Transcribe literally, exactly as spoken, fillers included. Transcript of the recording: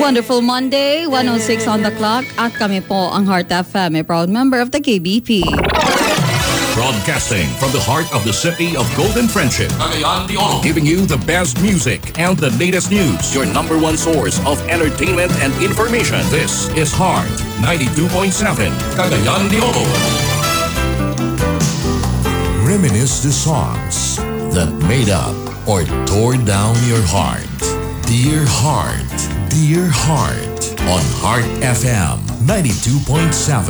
Wonderful Monday, one oh six on the clock. At kami po ang Heart F M, a proud member of the K B P. Broadcasting from the heart of the city of Golden Friendship, Cagayan de Oro, giving you the best music and the latest news. Your number one source of entertainment and information. This is Heart ninety-two point seven, Cagayan de Oro. Reminisce the songs that made up or tore down your heart. Dear Heart, Dear Heart on Heart F M ninety-two point seven.